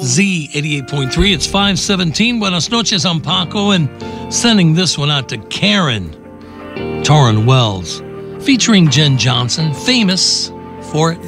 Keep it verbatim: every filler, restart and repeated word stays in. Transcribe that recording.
Z eighty-eight point three. It's five seventeen. Buenas noches, I'm Paco, and sending this one out to Karen Torrin Wells, featuring Jen Johnson, famous for